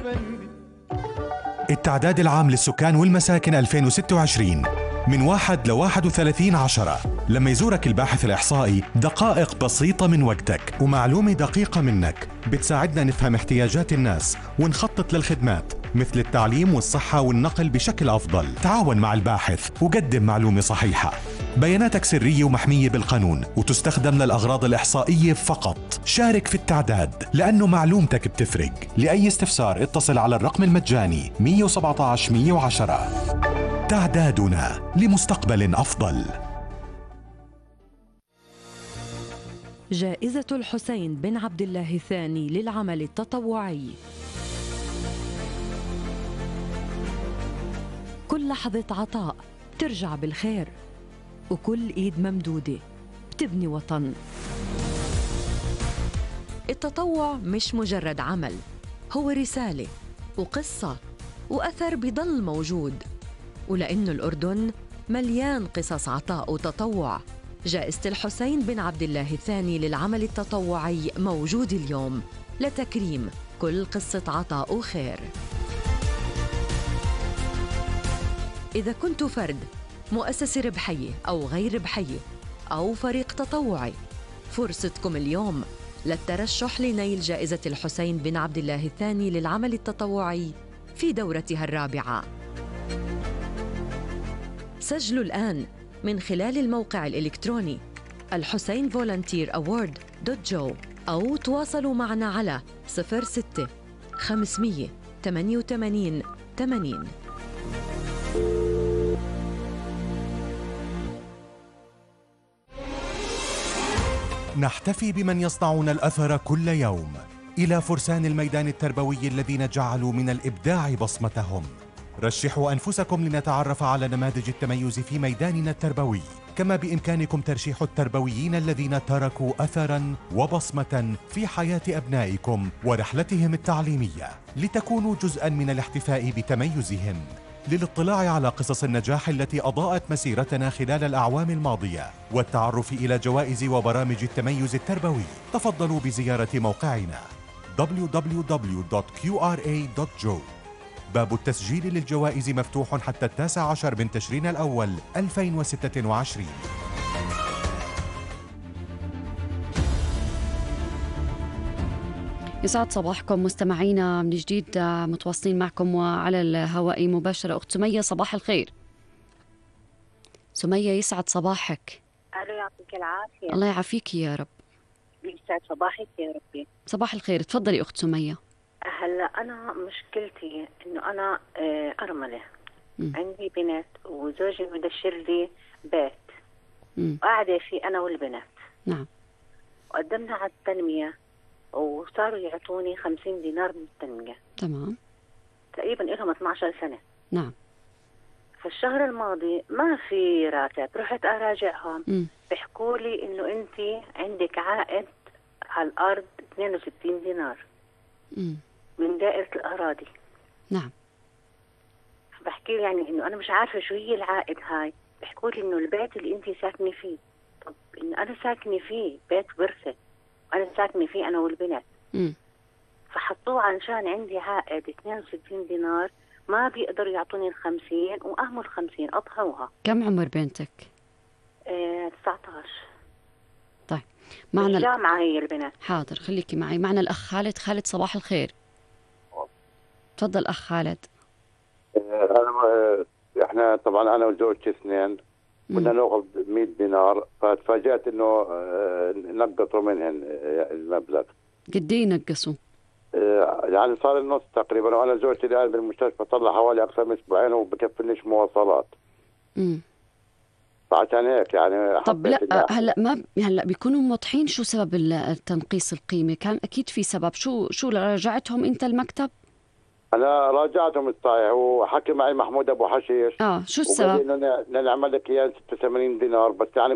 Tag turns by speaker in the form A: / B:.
A: التعداد العام للسكان والمساكن 2026 من 1 ل 31/10. لما يزورك الباحث الإحصائي دقائق بسيطة من وقتك ومعلومة دقيقة منك بتساعدنا نفهم احتياجات الناس ونخطط للخدمات مثل التعليم والصحة والنقل بشكل أفضل. تعاون مع الباحث وقدم معلومة صحيحة. بياناتك سرية ومحمية بالقانون وتستخدم للأغراض الإحصائية فقط. شارك في التعداد لأنه معلومتك بتفرق. لأي استفسار اتصل على الرقم المجاني 117 110. تعدادنا لمستقبل أفضل.
B: جائزة الحسين بن عبد الله الثاني للعمل التطوعي. كل لحظة عطاء ترجع بالخير، وكل إيد ممدودة بتبني وطن. التطوع مش مجرد عمل، هو رسالة وقصة وأثر بيضل موجود. ولأنه الأردن مليان قصص عطاء وتطوع، جائزة الحسين بن عبد الله الثاني للعمل التطوعي موجود اليوم لتكريم كل قصة عطاء وخير. إذا كنت فرد، مؤسسة ربحية أو غير ربحية أو فريق تطوعي، فرصتكم اليوم للترشح لنيل جائزة الحسين بن عبد الله الثاني للعمل التطوعي في دورتها الرابعة. سجلوا الآن من خلال الموقع الإلكتروني alhusainvolunteeraward.jo أو تواصلوا معنا على 06 588 80.
A: نحتفي بمن يصنعون الأثر كل يوم. إلى فرسان الميدان التربوي الذين جعلوا من الإبداع بصمتهم. رشحوا أنفسكم لنتعرف على نماذج التميز في ميداننا التربوي، كما بإمكانكم ترشيح التربويين الذين تركوا أثراً وبصمة في حياة أبنائكم ورحلتهم التعليمية، لتكونوا جزءاً من الاحتفاء بتميزهم. للاطلاع على قصص النجاح التي أضاءت مسيرتنا خلال الأعوام الماضية والتعرف إلى جوائز وبرامج التميز التربوي، تفضلوا بزيارة موقعنا www.qra.jo. باب التسجيل للجوائز مفتوح حتى 19 من تشرين الأول 2026.
C: يسعد صباحكم مستمعينا من جديد، متواصلين معكم وعلى الهواء مباشرة. أخت سمية صباح الخير. سمية يسعد صباحك.
D: ألو يعطيك العافية.
C: الله يعافيك يا رب.
D: يسعد صباحك يا ربي.
C: صباح الخير، تفضلي أخت سمية.
D: هلا أنا مشكلتي إنه أنا أرملة. عندي بنت وزوجي بدشر لي بيت قاعدة فيه أنا والبنات.
C: نعم.
D: وقدمنا على التنمية وصاروا يعطوني 50 دينار من التنمية.
C: تمام.
D: تقريبا لهم 12 سنة.
C: نعم.
D: فالشهر الماضي ما في راتب، رحت أراجعهم بيحكوا لي إنه أنت عندك عائد على الأرض 62 دينار من دائرة الأراضي.
C: نعم.
D: بحكي لي يعني إنه أنا مش عارفة شو هي العائد هاي. بيحكوا لي إنه البيت اللي أنت ساكنة فيه، طب إنه أنا ساكنة فيه بيت ورثة وأنا ساكنة فيه أنا والبنات. فحطوه علشان عندي عائد 62 دينار، ما بيقدروا يعطوني 50 وأهمل 50 أطهوها.
C: كم عمر بنتك؟
D: 19.
C: طيب معنا
D: الجامعة هي البنات.
C: حاضر خليكي معي. معنا الأخ خالد. خالد صباح الخير. تفضل أخ خالد.
E: احنا طبعا انا وزوجتي اثنين كنا ناخذ 100 دينار، فتفاجأت انه نقصوا منهن المبلغ.
C: قد ايه نقصوا؟
E: يعني صار النص تقريبا، وانا زوجتي الان بالمستشفى طلع حوالي اكثر من اسبوعين وبكفلنيش مواصلات. فعشان هيك يعني.
C: طب لا هلا بيكونوا موضحين شو سبب التنقيص القيمة؟ كان اكيد في سبب. شو راجعتهم انت المكتب؟
E: انا راجعتهم الصحيح، وحكي معي محمود ابو حشيش.
C: شو السبب؟
E: وقال لي انه نعمل لك اياه 86 دينار بس يعني